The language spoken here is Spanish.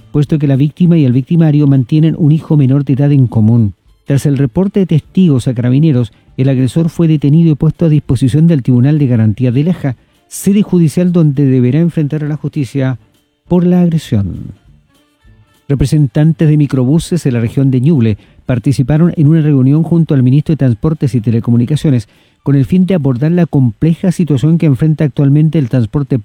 puesto que la víctima y el victimario mantienen un hijo menor de edad en común. Tras el reporte de testigos a Carabineros, el agresor fue detenido y puesto a disposición del Tribunal de Garantía de Laja, sede judicial donde deberá enfrentar a la justicia por la agresión. Representantes de microbuses de la región de Ñuble participaron en una reunión junto al ministro de Transportes y Telecomunicaciones con el fin de abordar la compleja situación que enfrenta actualmente el transporte